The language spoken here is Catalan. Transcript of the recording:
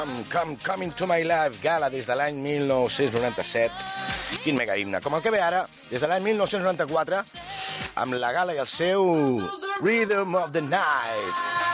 Come Into My Life, Gala, des de l'any 1997. Quin mega himne. Com el que ve ara, des de l'any 1994, amb la Gala i el seu Rhythm of the Night.